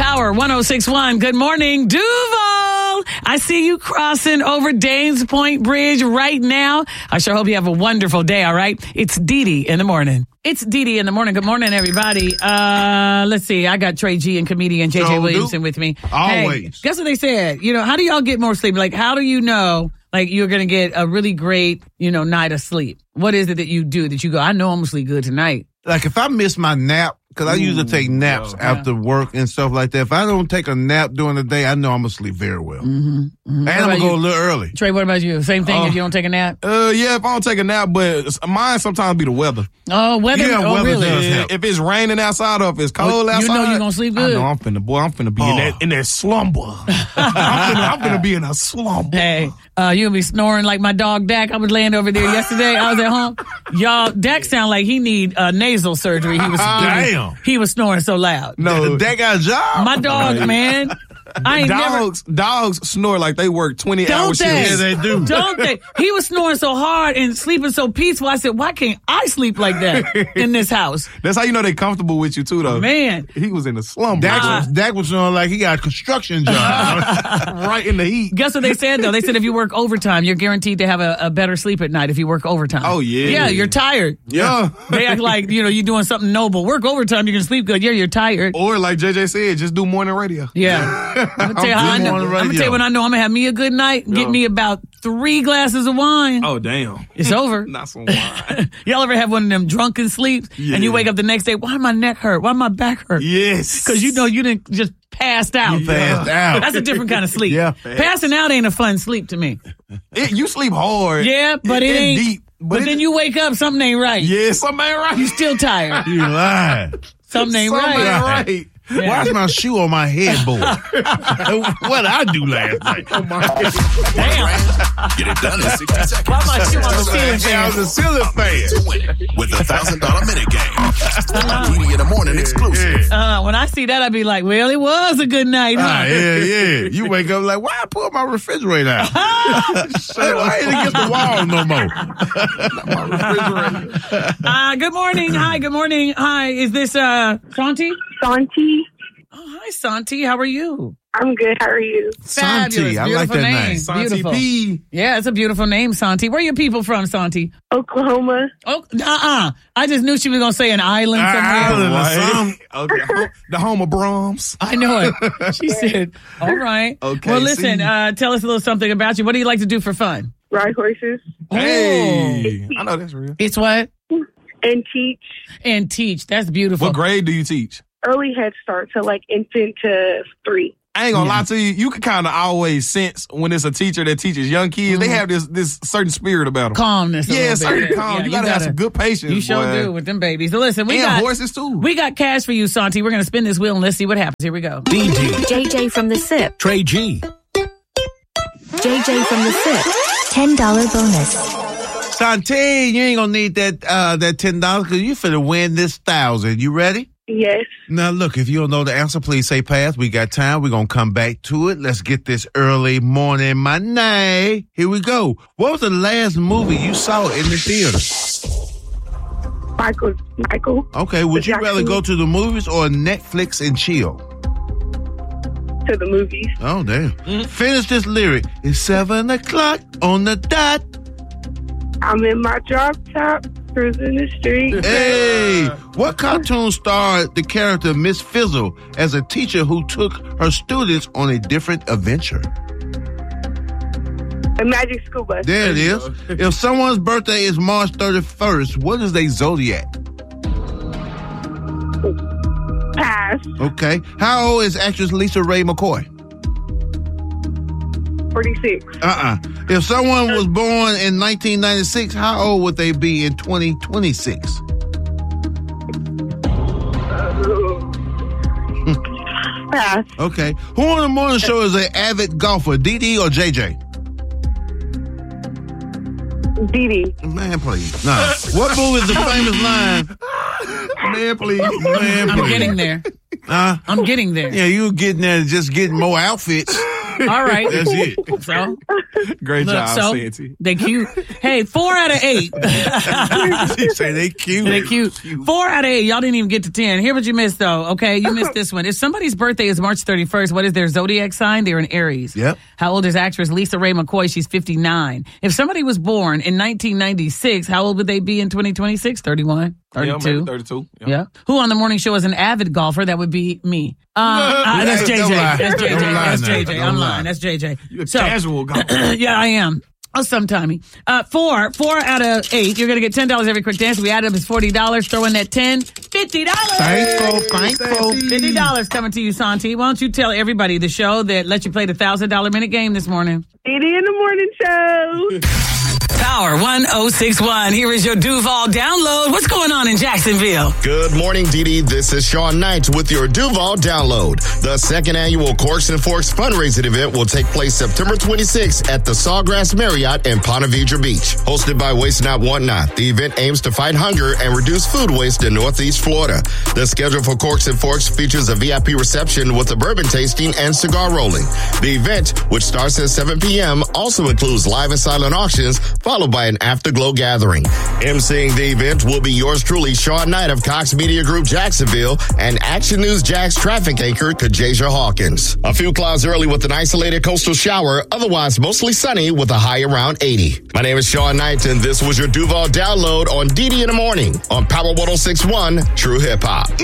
Power 106.1. Good morning, Duval. I see you crossing over Danes Point Bridge right now. I sure hope you have a wonderful day, all right? It's Dee Dee in the morning. It's Dee Dee in the morning. Good morning, everybody. Let's see. I got Trey G and comedian JJ Williamson with me. Always. Hey, guess what they said? You know, how do y'all get more sleep? Like, how do you know, like, you're going to get a really great, night of sleep? What is it that you do that you go, I know I'm going to sleep good tonight? Like, if I miss my nap, because I usually take naps after work and stuff like that. If I don't take a nap during the day, I know I'm going to sleep very well. And I'm going to go a little early. Trey, what about you? Same thing if you don't take a nap? Yeah, if I don't take a nap, but mine sometimes be the weather. Oh, weather? Yeah, weather really? does help. If it's raining outside or if it's cold outside. You know you're going to sleep good. I know I'm finna be in that slumber. I'm finna be in a slumber. Hey, you'll be snoring like my dog Dak. I was laying over there yesterday. I was at home. Y'all, Dak sound like he need nasal surgery. He was snoring so loud. No, that got a job. My dog, man. Dogs snore like they work 20-hour shifts. Yeah, they do. Don't they? He was snoring so hard and sleeping so peaceful. I said, why can't I sleep like that in this house? That's how you know they comfortable with you too, though. Man. He was in a slumber. Dak was snoring like he got a construction job. Right in the heat. Guess what they said, though? They said if you work overtime, you're guaranteed to have a better sleep at night if you work overtime. Oh, yeah. Yeah, you're tired. Yeah. They act like, you're doing something noble. Work overtime, you can sleep good. Yeah, you're tired. Or like JJ said, just do morning radio. Yeah. I'm going to tell you how I know. I'm going to tell you when I know I'm going to have me a good night. Get me about 3 glasses of wine. Oh, damn. It's over. Not some wine. Y'all ever have one of them drunken sleeps and you wake up the next day, why my neck hurt? Why my back hurt? Yes. Because you didn't just passed out. Passed out. That's a different kind of sleep. Yeah. Passing out ain't a fun sleep to me. You sleep hard. Yeah, but it ain't deep. But then you wake up, something ain't right. Yeah, something ain't right. You still tired. You lying. Something ain't Something right. ain't right. Yeah. Why's my shoe on my headboard? What I do last night? Damn. Get it done in 60 seconds. Why my shoe on the ceiling fan? I was a ceiling fan. To win it with the $1,000 minute game. Dee Dee in the morning exclusive. When I see that, I'd be like, well, it was a good night, huh? Yeah. You wake up like, why I pull my refrigerator out? I ain't against the wall no more. My refrigerator. Good morning. Hi, good morning. Hi, is this Santi? Santi. Oh, hi, Santi. How are you? I'm good. How are you? Fabulous. Santi. I like Beautiful that name. Santi Beautiful. P. Yeah, it's a beautiful name, Santi. Where are your people from, Santi? Oklahoma. Oh, I just knew she was going to say an island somewhere. Island. Okay. The home of Brahms. I know it. She said, all right. Okay, Well, listen, see. tell us a little something about you. What do you like to do for fun? Ride horses. Hey. I know that's real. It's what? And teach. And teach. That's beautiful. What grade do you teach? Early Head Start, so like infant to 3. I ain't gonna lie to you. You can kind of always sense when it's a teacher that teaches young kids. They have this certain spirit about them. Calmness. Yeah, certain bit. calm. Yeah, you gotta have some good patience. You sure boy. do with them babies. So listen, we And got horses too. We got cash for you, Santi. We're going to spin this wheel and let's see what happens. Here we go. Dee Dee. JJ from the SIP. Trey G. JJ from the SIP. $10 bonus. Santi, you ain't gonna need that $10 because you finna win this 1,000. You ready? Yes. Now, look, if you don't know the answer, please say pass. We got time. We're going to come back to it. Let's get this early morning money. Here we go. What was the last movie you saw in the theater? Michael. Okay, would you rather go to the movies or Netflix and chill? To the movies. Oh, damn. Finish this lyric. It's 7 o'clock on the dot. I'm in my drop top, cruising the street. Hey, what cartoon starred the character Miss Fizzle as a teacher who took her students on a different adventure? A Magic School Bus. There it is. If someone's birthday is March 31st, what is their zodiac? Pass. Okay. How old is actress Lisa Ray McCoy? 46. If someone was born in 1996, how old would they be in 2026? Pass. Okay. Who on the morning show is an avid golfer, Dee Dee or JJ? Dee Dee. Man, please. Nah. What movie is the famous line? Man, please. Man, please. I'm getting there. I'm getting there. Yeah, you getting there just getting more outfits. All right. That's it. So, Great look, job, so Santi. they cute. Hey, 4 out of 8. She say they cute. They cute. 4 out of 8. Y'all didn't even get to 10. Here what you missed, though. Okay, you missed this one. If somebody's birthday is March 31st, what is their zodiac sign? They're an Aries. Yep. How old is actress Lisa Ray McCoy? She's 59. If somebody was born in 1996, how old would they be in 2026? 31? 32? Yeah, maybe 32. Yeah. Who on the morning show is an avid golfer? That would be me. That's JJ. Don't lie. That's JJ. Don't lie That's now. JJ. Don't I'm lie. lying. That's JJ. You're a casual golfer. Yeah, I am. Oh, sometimey. 4 out of 8. You're going to get $10 every quick dance. We add up is $40. Throw in that 10. $50. Thankful. $50 coming to you, Santi. Why don't you tell everybody the show that let you play the $1,000 minute game this morning? Didi in the Morning Show. Power 1061. Here is your Duval download. What's going on in Jacksonville? Good morning, Didi. This is Sean Knight with your Duval Download. The second annual Corks and Forks fundraising event will take place September 26th at the Sawgrass Marriott in Ponte Vedra Beach. Hosted by Waste Not, Want Not, the event aims to fight hunger and reduce food waste in Northeast Florida. The schedule for Corks and Forks features a VIP reception with a bourbon tasting and cigar rolling. The event, which starts at 7 p.m., also includes live and silent auctions, followed by an afterglow gathering. emceeing the event will be yours truly, Sean Knight of Cox Media Group Jacksonville, and Action News Jax traffic anchor Kajasia Hawkins. A few clouds early with an isolated coastal shower, otherwise mostly sunny with a high around 80. My name is Sean Knight, and this was your Duval Download on Didi in the Morning on Power 106.1 True Hip Hop.